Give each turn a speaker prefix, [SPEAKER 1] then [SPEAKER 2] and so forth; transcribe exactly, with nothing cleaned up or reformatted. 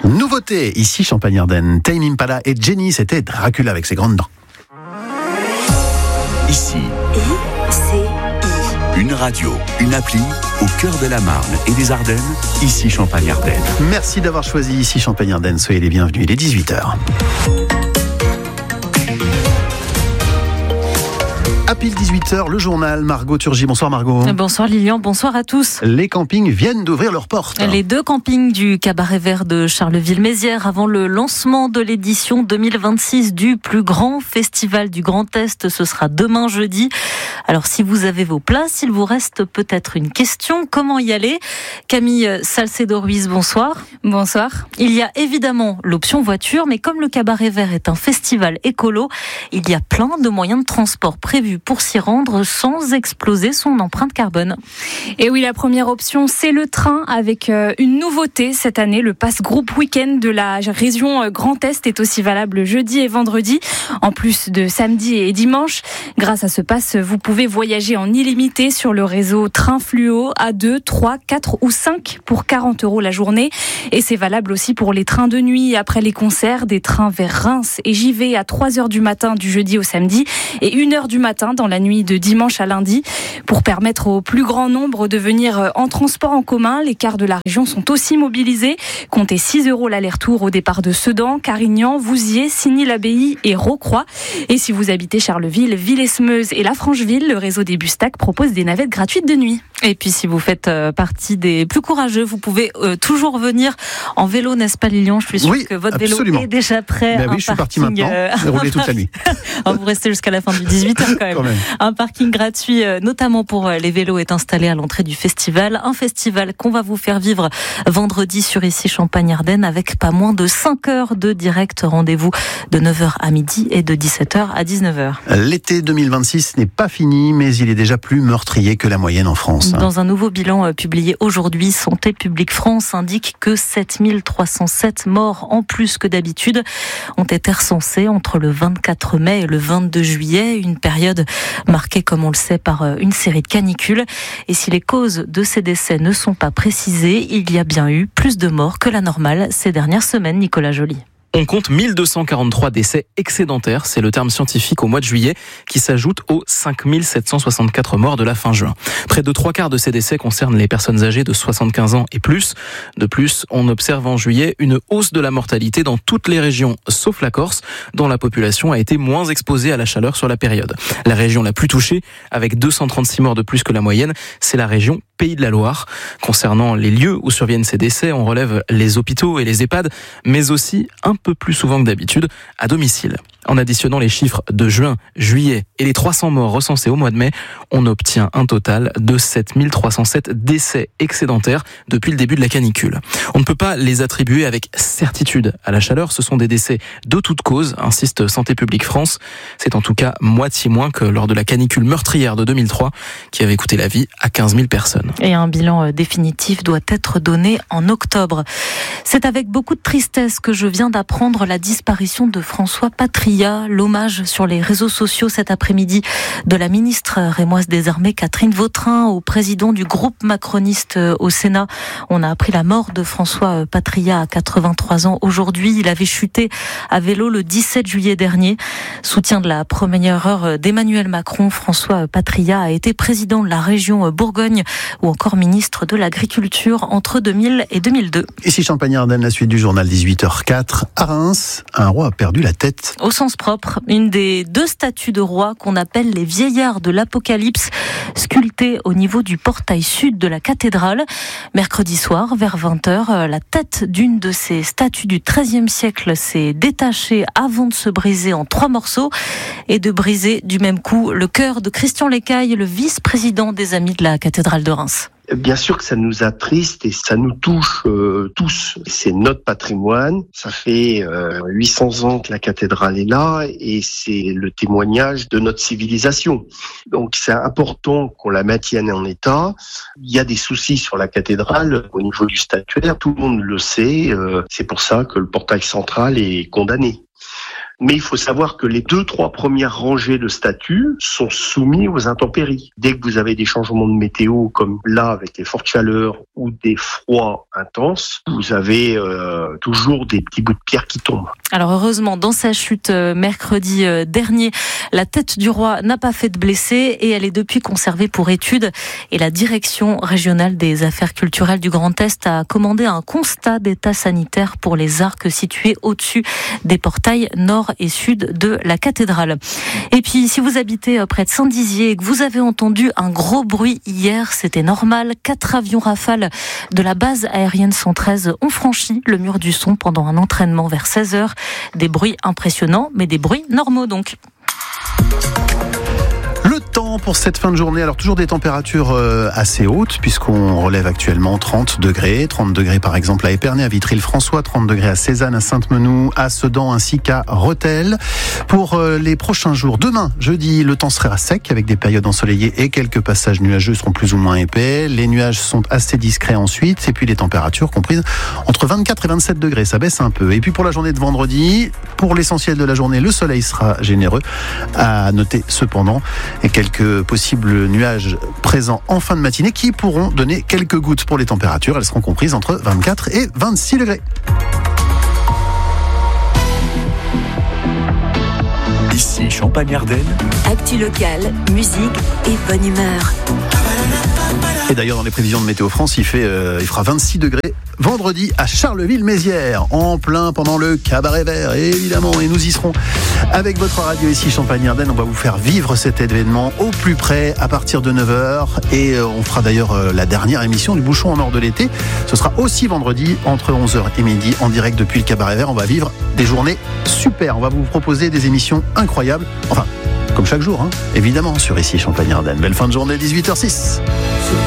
[SPEAKER 1] Nouveauté, ici Champagne-Ardenne. Tame Impala et Jenny, c'était Dracula avec ses grandes dents.
[SPEAKER 2] Ici,
[SPEAKER 3] I C I.
[SPEAKER 2] une radio, une appli au cœur de la Marne et des Ardennes, ici Champagne-Ardenne.
[SPEAKER 1] Merci d'avoir choisi ici Champagne-Ardenne. Soyez les bienvenus, il est dix-huit heures. À pile dix-huit heures, le journal. Margot Turgy. Bonsoir Margot.
[SPEAKER 4] Bonsoir Lilian, bonsoir à tous.
[SPEAKER 1] Les campings viennent d'ouvrir leurs portes.
[SPEAKER 4] Les deux campings du Cabaret Vert de Charleville-Mézières avant le lancement de l'édition deux mille vingt-six du plus grand festival du Grand Est. Ce sera demain jeudi. Alors si vous avez vos places, il vous reste peut-être une question. Comment y aller ? Camille Salcedo-Ruiz, bonsoir.
[SPEAKER 5] Bonsoir.
[SPEAKER 4] Il y a évidemment l'option voiture, mais comme le Cabaret Vert est un festival écolo, il y a plein de moyens de transport prévus pour s'y rendre sans exploser son empreinte carbone.
[SPEAKER 5] Et oui, la première option, c'est le train avec une nouveauté cette année. Le pass groupe week-end de la région Grand Est est aussi valable jeudi et vendredi, en plus de samedi et dimanche. Grâce à ce pass, vous pouvez voyager en illimité sur le réseau Train Fluo à deux, trois, quatre ou cinq pour quarante euros la journée. Et c'est valable aussi pour les trains de nuit après les concerts, des trains vers Reims et Givet à trois heures du matin du jeudi au samedi et une heure du matin dans la nuit de dimanche à lundi. Pour permettre au plus grand nombre de venir en transport en commun, les cars de la région sont aussi mobilisés. Comptez six euros l'aller-retour au départ de Sedan, Carignan, Vouziers, Signy-l'Abbaye et Rocroi. Et si vous habitez Charleville, Villesmeuse et La Francheville, le réseau des bus T A C propose des navettes gratuites de nuit.
[SPEAKER 4] Et puis si vous faites partie des plus courageux, vous pouvez euh, toujours venir en vélo, n'est-ce pas Lilian ? Je suis sûre
[SPEAKER 1] oui,
[SPEAKER 4] que votre
[SPEAKER 1] absolument.
[SPEAKER 4] vélo est déjà prêt.
[SPEAKER 1] Ben oui, je suis parti maintenant.
[SPEAKER 4] Euh,
[SPEAKER 1] J'ai roulé toute la nuit.
[SPEAKER 4] Vous restez jusqu'à la fin du dix-huit heures quand même. Quand même. Un parking gratuit, euh, notamment pour euh, les vélos, est installé à l'entrée du festival. Un festival qu'on va vous faire vivre vendredi sur ici Champagne-Ardenne avec pas moins de cinq heures de direct. Rendez-vous de neuf heures à midi et de dix-sept heures à dix-neuf heures.
[SPEAKER 1] L'été deux mille vingt-six n'est pas fini, mais il est déjà plus meurtrier que la moyenne en France.
[SPEAKER 4] Dans un nouveau bilan euh, publié aujourd'hui, Santé publique France indique que sept mille trois cent sept morts en plus que d'habitude ont été recensés entre le vingt-quatre mai et le vingt-deux juillet, une période marquée, comme on le sait, par une série de canicules. Et si les causes de ces décès ne sont pas précisées, il y a bien eu plus de morts que la normale ces dernières semaines, Nicolas Joly.
[SPEAKER 6] On compte mille deux cent quarante-trois décès excédentaires, c'est le terme scientifique au mois de juillet, qui s'ajoute aux cinq mille sept cent soixante-quatre morts de la fin juin. Près de trois quarts de ces décès concernent les personnes âgées de soixante-quinze ans et plus. De plus, on observe en juillet une hausse de la mortalité dans toutes les régions, sauf la Corse, dont la population a été moins exposée à la chaleur sur la période. La région la plus touchée, avec deux cent trente-six morts de plus que la moyenne, c'est la région Pays de la Loire. Concernant les lieux où surviennent ces décès, on relève les hôpitaux et les EHPAD, mais aussi un peu plus souvent que d'habitude à domicile. En additionnant les chiffres de juin, juillet et les trois cents morts recensés au mois de mai, on obtient un total de sept mille trois cent sept décès excédentaires depuis le début de la canicule. On ne peut pas les attribuer avec certitude à la chaleur, ce sont des décès de toute cause, insiste Santé publique France. C'est en tout cas moitié moins que lors de la canicule meurtrière de deux mille trois, qui avait coûté la vie à quinze mille personnes.
[SPEAKER 4] Et un bilan définitif doit être donné en octobre. C'est avec beaucoup de tristesse que je viens d'apprendre la disparition de François Patria. L'hommage sur les réseaux sociaux cet après-midi de la ministre rémoise des Armées Catherine Vautrin au président du groupe macroniste au Sénat. On a appris la mort de François Patria à quatre-vingt-trois ans aujourd'hui. Il avait chuté à vélo le dix-sept juillet dernier. Soutien de la première heure d'Emmanuel Macron, François Patria a été président de la région Bourgogne ou encore ministre de l'Agriculture entre deux mille et deux mille deux.
[SPEAKER 1] Ici Champagne-Ardenne, la suite du journal dix-huit heures quatre. À Reims, un roi a perdu la tête.
[SPEAKER 4] Au sens propre, une des deux statues de rois qu'on appelle les vieillards de l'Apocalypse, sculptées au niveau du portail sud de la cathédrale. Mercredi soir, vers vingt heures, la tête d'une de ces statues du treizième siècle s'est détachée avant de se briser en trois morceaux et de briser du même coup le cœur de Christian Lécaille, le vice-président des Amis de la cathédrale de Reims.
[SPEAKER 7] Bien sûr que ça nous attriste et ça nous touche euh, tous. C'est notre patrimoine. Ça fait euh, huit cents ans que la cathédrale est là et c'est le témoignage de notre civilisation. Donc c'est important qu'on la maintienne en état. Il y a des soucis sur la cathédrale au niveau du statuaire. Tout le monde le sait. Euh, c'est pour ça que le portail central est condamné. Mais il faut savoir que les deux, trois premières rangées de statues sont soumises aux intempéries. Dès que vous avez des changements de météo, comme là avec les fortes chaleurs ou des froids intenses, vous avez euh, toujours des petits bouts de pierre qui tombent.
[SPEAKER 4] Alors heureusement, dans sa chute euh, mercredi euh, dernier, la tête du roi n'a pas fait de blessés et elle est depuis conservée pour étude. Et la direction régionale des affaires culturelles du Grand Est a commandé un constat d'état sanitaire pour les arcs situés au-dessus des portails nord et sud de la cathédrale. Et puis, si vous habitez près de Saint-Dizier et que vous avez entendu un gros bruit hier, c'était normal. Quatre avions Rafale de la base aérienne cent treize ont franchi le mur du son pendant un entraînement vers seize heures. Des bruits impressionnants, mais des bruits normaux donc.
[SPEAKER 1] Le temps pour cette fin de journée, alors toujours des températures euh, assez hautes puisqu'on relève actuellement trente degrés, trente degrés par exemple à Épernay, à Vitry-le-François, trente degrés à Cézanne, à Sainte-Menou, à Sedan ainsi qu'à Rethel. Pour euh, les prochains jours, demain, jeudi, le temps sera sec avec des périodes ensoleillées et quelques passages nuageux seront plus ou moins épais. Les nuages sont assez discrets ensuite et puis les températures comprises entre vingt-quatre et vingt-sept degrés, ça baisse un peu. Et puis pour la journée de vendredi, pour l'essentiel de la journée, le soleil sera généreux. À noter cependant et quelques possibles nuages présents en fin de matinée qui pourront donner quelques gouttes pour les températures. Elles seront comprises entre vingt-quatre et vingt-six degrés.
[SPEAKER 2] Ici Champagne-Ardenne.
[SPEAKER 3] Actu locale, musique et bonne humeur.
[SPEAKER 1] Et d'ailleurs, dans les prévisions de Météo France, il, fait, euh, il fera vingt-six degrés vendredi à Charleville-Mézières, en plein pendant le cabaret vert, évidemment. Et nous y serons avec votre radio ici Champagne-Ardenne. On va vous faire vivre cet événement au plus près à partir de neuf heures. Et euh, on fera d'ailleurs euh, la dernière émission du Bouchon en or de l'été. Ce sera aussi vendredi entre onze heures et midi en direct depuis le cabaret vert. On va vivre des journées super. On va vous proposer des émissions incroyables. Enfin, comme chaque jour, hein, évidemment, sur ici Champagne-Ardenne. Belle fin de journée, dix-huit heures zéro six.